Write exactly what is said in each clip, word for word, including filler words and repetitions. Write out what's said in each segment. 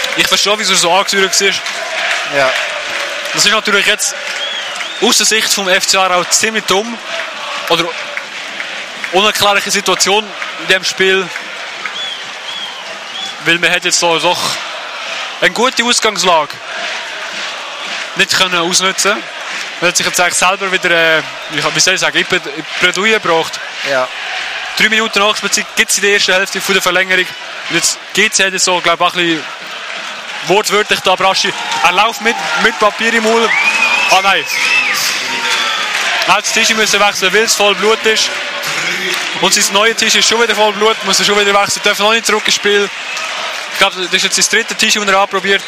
ich verstehe, wieso er so angeführt war. Ja. Das ist natürlich jetzt aus der Sicht vom F C Aarau ziemlich dumm. Oder unerklärliche Situation in diesem Spiel. Weil man hat jetzt da doch eine gute Ausgangslage nicht können ausnutzen. Man hat sich jetzt eigentlich selber wieder, äh, wie soll ich sagen, in Bredouille gebracht. Ja. Drei Minuten Nachspielzeit gibt es in der ersten Hälfte von der Verlängerung. Und jetzt geht es halt so, glaube ich, ein bisschen wortwörtlich da Braschi. Er läuft mit, mit Papier im Maul. Ah nein. Er hat das Tisch müssen wechseln, weil es voll Blut ist. Und sein neuer Tisch ist schon wieder voll Blut, muss er schon wieder wechseln, darf noch nicht zurück ins Spiel. Ich glaube, das ist jetzt das dritte Tisch, das er anprobiert.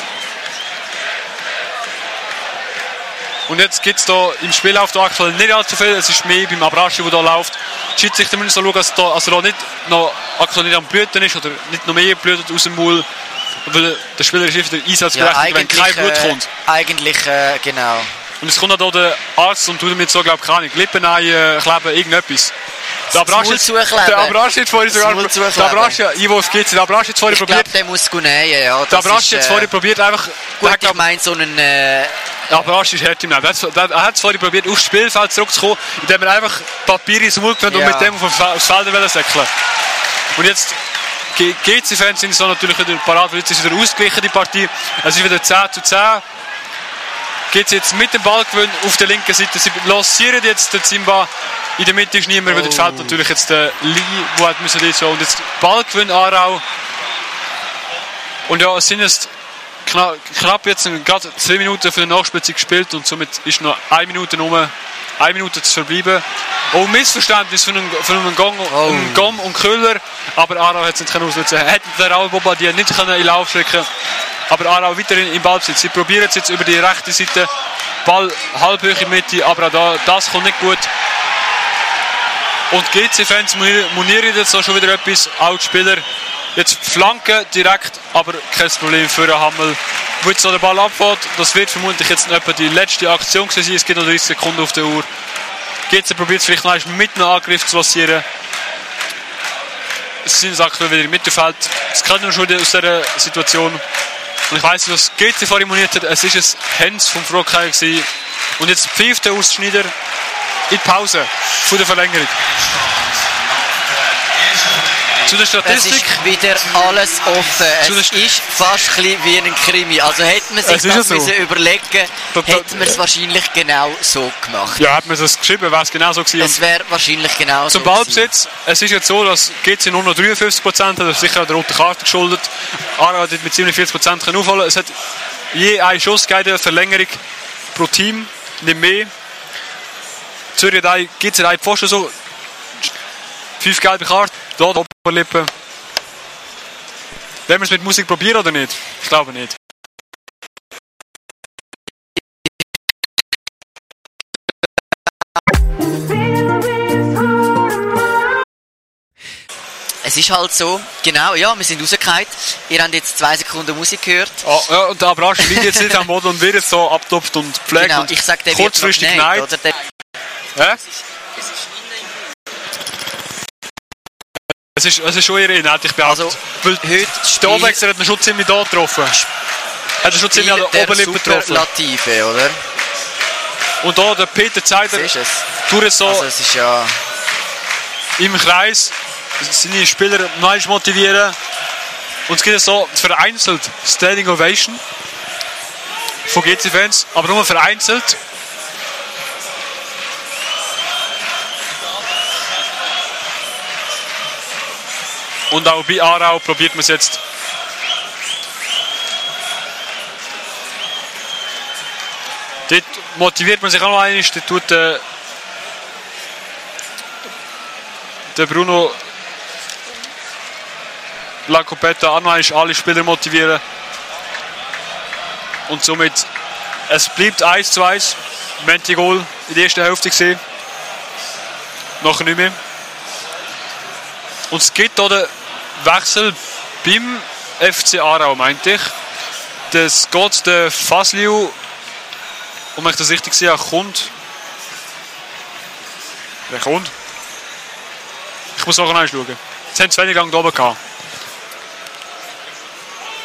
Und jetzt gibt es hier im Spielauf da aktuell nicht allzu viel, es ist mehr beim Abraschi, der hier läuft. Die Schiedsrichter müssen so schauen, dass er da, also da nicht noch, aktuell nicht am Blüten ist oder nicht noch mehr blutet aus dem Maul. Weil der Spieler ist wieder einsatzberechtigt, ja, wenn kein Blut äh, kommt. Eigentlich, äh, genau. Und es kommt auch der Arzt und tut mir jetzt so, glaube ich, keine Ahnung, Lippen einkleben, irgendetwas. Der Abraschi hat vorhin sogar... Der Abraschi, Einwurf geht's. Der Abraschi hat vorhin probiert... Ich glaube, der muss nähen, ja. Der Abraschi hat vorhin probiert, einfach... Gut, ich meine, so einen... Äh, der Abraschi ist hart im Leben. Er hat es vorhin probiert, aufs Spielfeld zurückzukommen, indem er einfach Papier ins Mund genommen ja. und mit dem aufs Feld säckeln. Und jetzt... G C-Fans sind so natürlich wieder parat, weil jetzt ist wieder ausgeglichen, die Partie. Es ist wieder zehn zu zehn. Geht es jetzt mit dem Ballgewinn auf der linken Seite. Sie lancieren jetzt den Zimba. In der Mitte ist niemand, weil oh. fehlt natürlich jetzt der Lee, der hat müssen so. Und jetzt Ballgewinn Aarau. Und ja, es sind jetzt knapp, knapp jetzt gerade zwei Minuten für die Nachspielzeit gespielt und somit ist noch eine Minute rum. Eine Minute zu verbleiben. Oh, Missverständnis von einem, von einem Gong, oh. einem Gom und Köhler. Aber Aarau hat es nicht ausnutzen können. Hätte der Raul Bobadilla nicht können in Lauf schicken. Aber Aarau weiterhin im Ballbesitz. Sie probieren es jetzt über die rechte Seite. Ball halb hoch in die Mitte. Aber auch da, das kommt nicht gut. Und G C-Fans monieren jetzt auch schon wieder etwas. Auch die Spieler. Jetzt Flanke direkt, aber kein Problem für den Hammel. Wo jetzt so der Ball abfällt, das wird vermutlich jetzt etwa die letzte Aktion sein. Es gibt noch dreißig Sekunden auf der Uhr. G C probiert es vielleicht noch mit einem Angriff zu lancieren. Es sind aktuell wieder im Mittelfeld. Das kennen wir schon aus dieser Situation. Und ich weiss, was G C vorhin moniert hat. Es war ein Hens vom Frockheier. Und jetzt pfeift der Ausschneider in die Pause von der Verlängerung. Zu der Statistik. Es ist wieder alles offen. Es ist fast ein bisschen wie ein Krimi. Also hätte man sich das so. müssen überlegen, da, da, hätte man es wahrscheinlich genau so gemacht. Ja, hätte man es geschrieben, wäre es genau so gewesen. Es wäre wahrscheinlich genau so Zum Ballbesitz. Es ist jetzt so, dass G C nur noch dreiundfünfzig Prozent hat. Das ist sicher auch der roten Karte geschuldet. Aarau hat mit siebenundvierzig Prozent aufholen. Es hat je einen Schuss gegeben, Verlängerung pro Team, nicht mehr. Zürich hat G C einen Pfosten so. Fünf gelbe Karten. Da die Oberlippe. Wollen wir es mit Musik probieren oder nicht? Ich glaube nicht. Es ist halt so, genau, ja, wir sind rausgefallen. Ihr habt jetzt zwei Sekunden Musik gehört. Oh, ja, und der Abraschi liegt jetzt nicht am Boden und wird jetzt so abtopft und pflegt genau, und ich sag, der kurzfristig wird neigt. Oder der Hä? Es ist, es ist schon eher in, hätte ich behauptet. Also, weil heute der Obwechsel hat ihn schon ziemlich da getroffen. Hat er schon ziemlich an der Oberlippe getroffen. Superlative, oder? Und da der Peter Zeider tut es so also es ist ja im Kreis seine Spieler neu motivieren. Und es gibt so vereinzelt Standing Ovation von G C-Fans, aber nur vereinzelt. Und auch bei Aarau probiert man es jetzt. Dort motiviert man sich auch noch einmal. Dort tut der, der Bruno Lacopetta auch noch einmal alle Spieler motivieren. Und somit, es bleibt eins zu eins. Menti Goal in der ersten Hälfte gesehen. Nachher nicht mehr. Und es gibt hier den Wechsel beim F C Aarau, meinte ich. Das geht der Fasliu, und wenn ich das richtig sehe, kommt. Wer kommt? Ich muss noch einmal schauen. Jetzt haben sie wenig lang da oben gehabt.